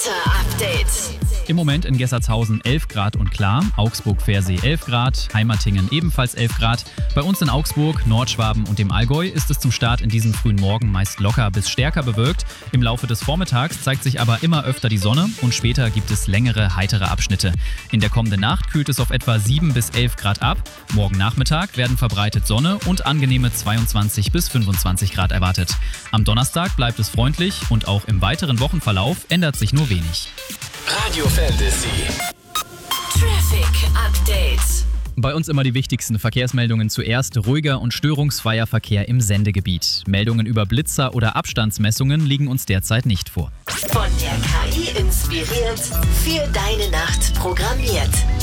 Wetter-Update. Im Moment in Gessertshausen 11 Grad und klar, Augsburg-Versee 11 Grad, Heimatingen ebenfalls 11 Grad. Bei uns in Augsburg, Nordschwaben und dem Allgäu ist es zum Start in diesem frühen Morgen meist locker bis stärker bewölkt. Im Laufe des Vormittags zeigt sich aber immer öfter die Sonne und später gibt es längere, heitere Abschnitte. In der kommenden Nacht kühlt es auf etwa 7 bis 11 Grad ab. Morgen Nachmittag werden verbreitet Sonne und angenehme 22 bis 25 Grad erwartet. Am Donnerstag bleibt es freundlich und auch im weiteren Wochenverlauf ändert sich nur wenig. Radio Fantasy. Traffic Update. Bei uns immer die wichtigsten Verkehrsmeldungen zuerst. Ruhiger und störungsfreier Verkehr im Sendegebiet. Meldungen über Blitzer oder Abstandsmessungen liegen uns derzeit nicht vor. Von der KI inspiriert, für deine Nacht programmiert.